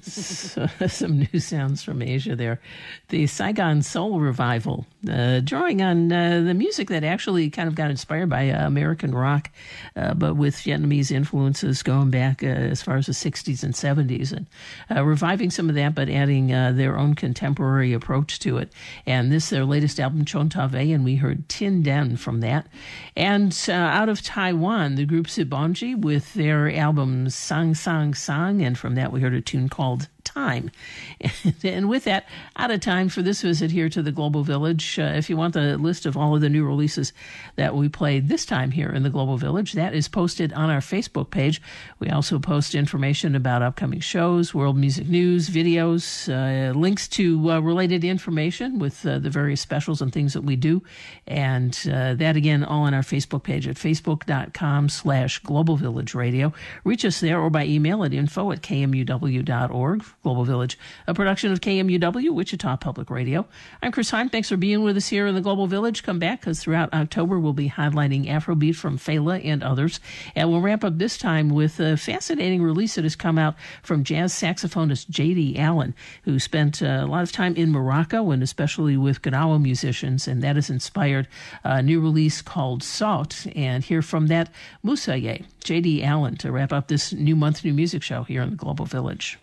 So, some new sounds from Asia there. The Saigon Soul Revival, drawing on the music that actually kind of got inspired by American rock, but with Vietnamese influences going back as far as the 60s and 70s, and reviving some of that, but adding their own contemporary approach to it. And this, their latest album, Chon Ta Ve, and we heard Tin Den from that. And out of Taiwan, the group Sibonji with their album Sang Sang Sang, and from that we heard a tune called Time. And with that, out of time for this visit here to the Global Village. If you want the list of all of the new releases that we played this time here in the Global Village, that is posted on our Facebook page. We also post information about upcoming shows, world music news, videos, links to related information with the various specials and things that we do. And that, again, all on our Facebook page at facebook.com/Global Village Radio. Reach us there or by email at info@kmuw.org. Global Village, a production of KMUW, Wichita Public Radio. I'm Chris Heim. Thanks for being with us here in the Global Village. Come back, because throughout October we'll be highlighting Afrobeat from Fela and others. And we'll wrap up this time with a fascinating release that has come out from jazz saxophonist J.D. Allen, who spent a lot of time in Morocco and especially with Gnawa musicians, and that has inspired a new release called Salt. And hear from that Moussaye, J.D. Allen, to wrap up this new month, new music show here in the Global Village.